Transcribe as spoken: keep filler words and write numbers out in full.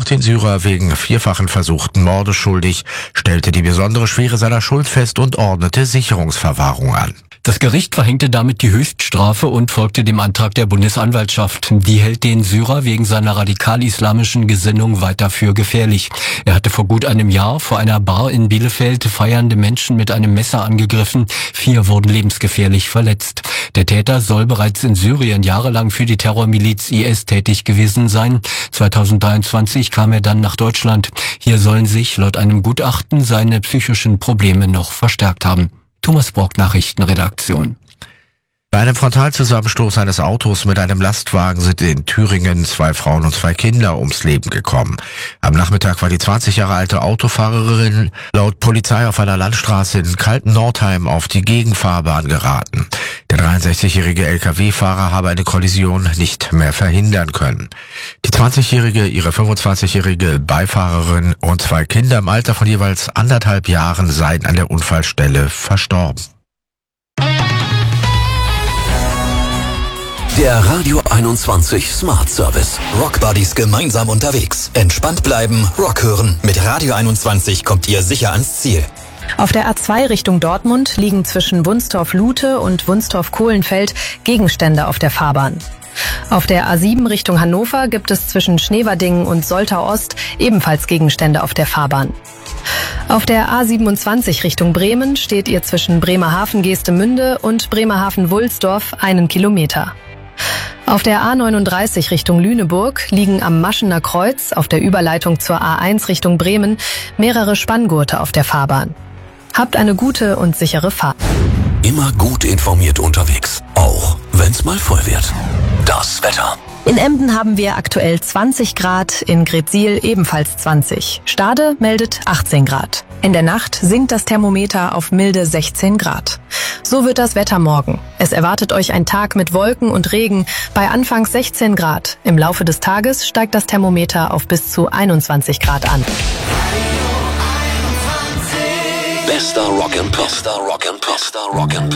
Martin Syrer wegen vierfachen versuchten Mordes schuldig, stellte die besondere Schwere seiner Schuld fest und ordnete Sicherungsverwahrung an. Das Gericht verhängte damit die Höchststrafe und folgte dem Antrag der Bundesanwaltschaft. Die hält den Syrer wegen seiner radikal-islamischen Gesinnung weiter für gefährlich. Er hatte vor gut einem Jahr vor einer Bar in Bielefeld feiernde Menschen mit einem Messer angegriffen. Vier wurden lebensgefährlich verletzt. Der Täter soll bereits in Syrien jahrelang für die Terrormiliz I S tätig gewesen sein. zweitausenddreiundzwanzig kam er dann nach Deutschland. Hier sollen sich laut einem Gutachten seine psychischen Probleme noch verstärkt haben. Thomas Brock, Nachrichtenredaktion. Bei einem Frontalzusammenstoß eines Autos mit einem Lastwagen sind in Thüringen zwei Frauen und zwei Kinder ums Leben gekommen. Am Nachmittag war die zwanzig Jahre alte Autofahrerin laut Polizei auf einer Landstraße in Kalten-Nordheim auf die Gegenfahrbahn geraten. Der dreiundsechzigjährige L K W-Fahrer habe eine Kollision nicht mehr verhindern können. Die zwanzigjährige, ihre fünfundzwanzigjährige Beifahrerin und zwei Kinder im Alter von jeweils anderthalb Jahren seien an der Unfallstelle verstorben. Der Radio einundzwanzig Smart Service. Rock Buddies gemeinsam unterwegs. Entspannt bleiben, Rock hören. Mit Radio einundzwanzig kommt ihr sicher ans Ziel. Auf der A zwei Richtung Dortmund liegen zwischen Wunstorf-Lute und Wunstorf-Kohlenfeld Gegenstände auf der Fahrbahn. Auf der A sieben Richtung Hannover gibt es zwischen Schneverdingen und Soltau-Ost ebenfalls Gegenstände auf der Fahrbahn. Auf der A siebenundzwanzig Richtung Bremen steht ihr zwischen Bremerhaven-Geestemünde und Bremerhaven-Wulsdorf einen Kilometer. Auf der A neununddreißig Richtung Lüneburg liegen am Maschener Kreuz auf der Überleitung zur A eins Richtung Bremen mehrere Spanngurte auf der Fahrbahn. Habt eine gute und sichere Fahrt. Immer gut informiert unterwegs, auch wenn's mal voll wird. Das Wetter. In Emden haben wir aktuell zwanzig Grad, in Gretzsiel ebenfalls zwanzig. Stade meldet achtzehn Grad. In der Nacht sinkt das Thermometer auf milde sechzehn Grad. So wird das Wetter morgen. Es erwartet euch ein Tag mit Wolken und Regen bei anfangs sechzehn Grad. Im Laufe des Tages steigt das Thermometer auf bis zu einundzwanzig Grad an. Bester Rock and Pop. Bester Rock and Pop. Bester Rock and Pop.